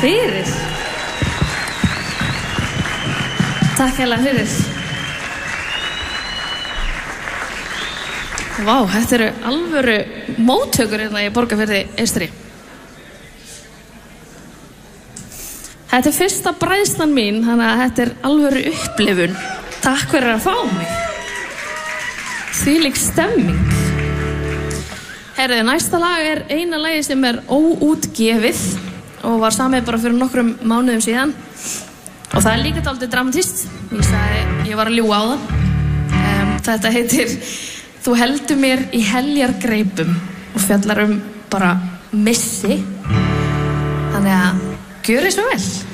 fyrir. Takk hérlega fyrir. Vá, þetta eru alvöru móttökur hérna í Borgarfirði Eystri. Þetta er fyrsta bræðslan mín, þannig að þetta er alvöru upplifun. Takk fyrir að fá mig. Þvílík stemming. Herðu, næsta lag er eina lagið sem er óútgefið og var samið bara fyrir nokkrum mánuðum síðan. Og það er líka dálítið dramatist. Ég var að ljúga á það. Þetta heitir Þú heldur mér í heljargreipum og fjallar bara missi. Þannig að gjörið svo vel.